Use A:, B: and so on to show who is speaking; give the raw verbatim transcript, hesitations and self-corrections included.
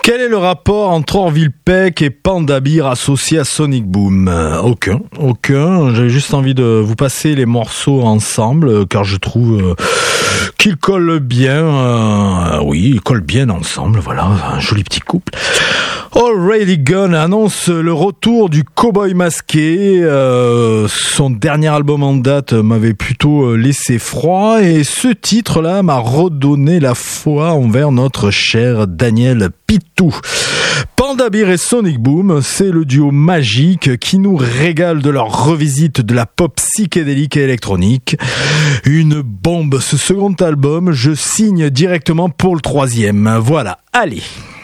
A: Quel est le rapport entre Orville Peck et Panda Bear associé à Sonic Boom ? Aucun, aucun. J'ai juste envie de vous passer les morceaux ensemble, car je trouve euh, qu'ils collent bien. Euh, oui, ils collent bien ensemble. Voilà, un joli petit couple. Already Gone annonce le retour du cowboy masqué. Euh, son dernier album en date m'avait plutôt laissé froid, et ce titre-là m'a redonné la foi envers notre cher Daniel Pitou. Panda Bear et Sonic Boom, c'est le duo magique qui nous régale de leur revisite de la pop psychédélique et électronique. Une bombe, ce second album, je signe directement pour le troisième. Voilà, allez.